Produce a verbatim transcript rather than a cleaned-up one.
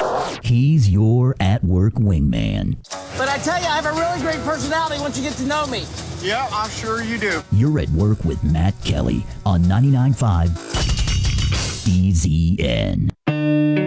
He's your at-work wingman. But I tell you, I have a really great personality once you get to know me. Yeah, I'm sure you do. You're at work with Matt Kelly on ninety-nine point five E Z N.